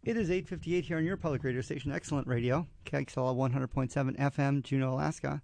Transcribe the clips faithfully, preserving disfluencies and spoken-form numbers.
It is eight fifty-eight here on your public radio station, Excellent Radio, K X L one hundred point seven F M, Juneau, Alaska.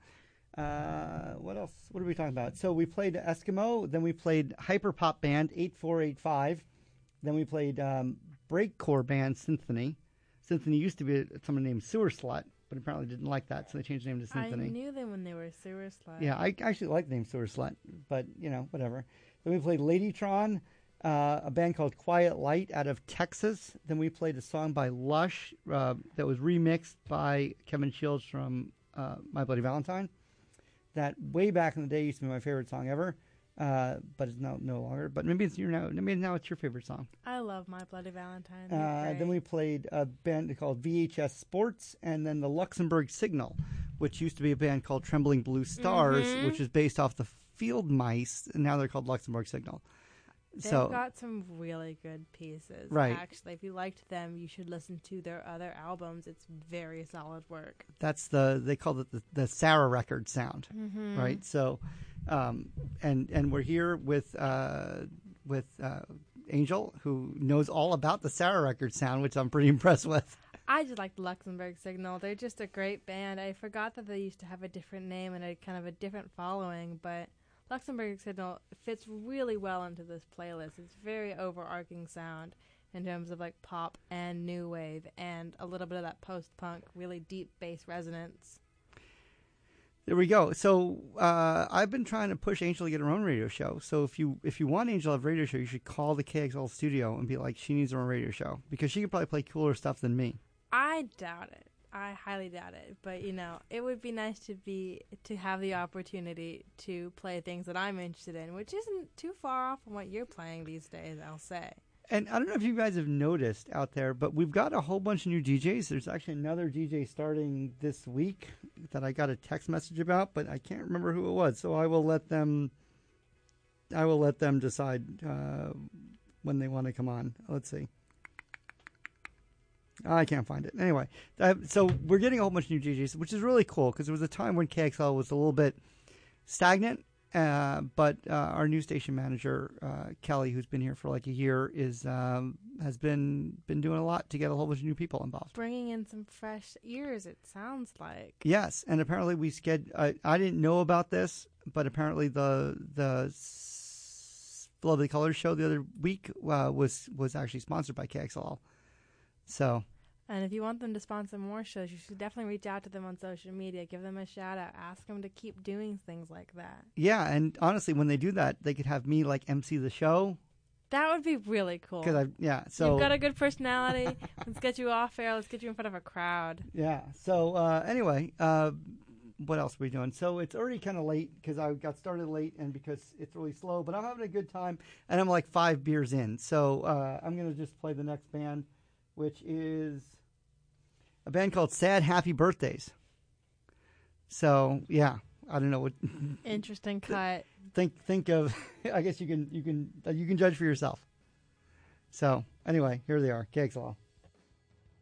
Uh, what else? What are we talking about? So we played Eskimo, then we played Hyperpop Band eight four eight five, then we played um, Breakcore Band Symphony. Symphony used to be someone named Sewer Slut, but apparently didn't like that, so they changed the name to Symphony. I knew them when they were Sewer Slut. Yeah, I actually like the name Sewer Slut, but, you know, whatever. Then we played Ladytron, uh, a band called Quiet Light out of Texas. Then we played a song by Lush uh, that was remixed by Kevin Shields from uh, My Bloody Valentine. That way back in the day used to be my favorite song ever, uh, but it's now no longer. But maybe it's your now. Maybe now it's your favorite song. I love My Bloody Valentine. Uh, then we played a band called V H S Sports, and then the Luxembourg Signal, which used to be a band called Trembling Blue Stars, mm-hmm. which is based off the Field Mice, and now they're called Luxembourg Signal. They've so, got some really good pieces. Right. Actually, if you liked them, you should listen to their other albums. It's very solid work. That's the, they call it the, the Sarah record sound, mm-hmm. right? So, um, and and we're here with uh, with uh, Angel, who knows all about the Sarah record sound, which I'm pretty impressed with. I just like the Luxembourg Signal. They're just a great band. I forgot that they used to have a different name and a kind of a different following, but Luxembourg Signal fits really well into this playlist. It's very overarching sound in terms of like pop and new wave and a little bit of that post-punk, really deep bass resonance. There we go. So uh, I've been trying to push Angel to get her own radio show. So if you if you want Angel to have a radio show, you should call the K X L studio and be like, she needs her own radio show because she could probably play cooler stuff than me. I doubt it. I highly doubt it, but you know, it would be nice to be to have the opportunity to play things that I'm interested in, which isn't too far off from what you're playing these days, I'll say. And I don't know if you guys have noticed out there, but we've got a whole bunch of new D Js. There's actually another D J starting this week that I got a text message about, but I can't remember who it was. So I will let them. I will let them decide uh, when they want to come on. Let's see. I can't find it. Anyway, uh, so we're getting a whole bunch of new D Js, which is really cool because there was a time when K X L was a little bit stagnant, uh, but uh, our new station manager, uh, Kelly, who's been here for like a year, is um, has been been doing a lot to get a whole bunch of new people involved. Bringing in some fresh ears, it sounds like. Yes, and apparently we sched- I, I didn't know about this, but apparently the the S- Lovely Colors show the other week uh, was was actually sponsored by K X L. So, and if you want them to sponsor more shows, you should definitely reach out to them on social media, give them a shout out, ask them to keep doing things like that. Yeah, and honestly, when they do that, they could have me like M C the show. That would be really cool. Because I, yeah, so you've got a good personality. Let's get you off air. Let's get you in front of a crowd. Yeah. So uh, anyway, uh, what else are we doing? So it's already kind of late because I got started late and because it's really slow. But I'm having a good time, and I'm like five beers in. So uh, I'm gonna just play the next band, which is a band called Sad Happy Birthdays. So yeah, I don't know what. Interesting cut. Think think of. I guess you can you can you can judge for yourself. So anyway, here they are, K X L.